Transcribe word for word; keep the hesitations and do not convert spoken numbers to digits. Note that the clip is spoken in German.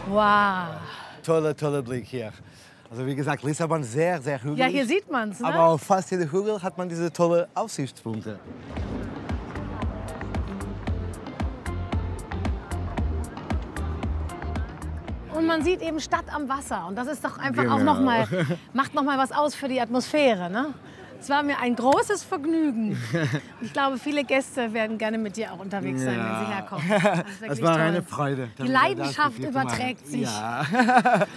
Wow. Toller, toller Blick hier. Also wie gesagt, Lissabon sehr, sehr hügelig. Ja, hier sieht man es. Ne? Aber auf fast jeder Hügel hat man diese tolle Aussichtspunkte. Und man sieht eben Stadt am Wasser. Und das ist doch einfach Genau. auch noch mal, macht noch mal was aus für die Atmosphäre. Ne? Es war mir ein großes Vergnügen. Ich glaube, viele Gäste werden gerne mit dir auch unterwegs sein, Ja. wenn sie herkommen. Das, ist Es wirklich war toll. eine Freude. Die Leidenschaft überträgt sich. Ja.